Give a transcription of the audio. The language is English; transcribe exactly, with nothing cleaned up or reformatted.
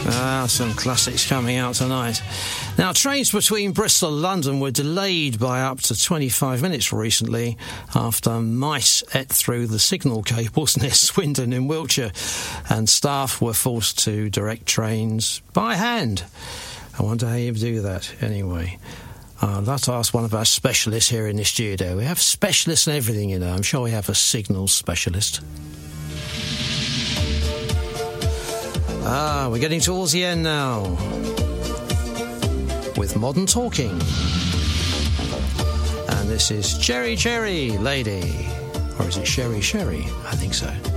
Ah, some classics coming out tonight. Now, trains between Bristol and London were delayed by up to twenty-five minutes recently after mice ate through the signal cables near Swindon in Wiltshire, and staff were forced to direct trains by hand. I wonder how you do that anyway. Uh, I'd like to ask one of our specialists here in the studio. We have specialists in everything, you know. I'm sure we have a signal specialist. Ah, we're getting towards the end now with Modern Talking. And this is Cherry Cherry Lady. Or is it Sherry Sherry? I think so.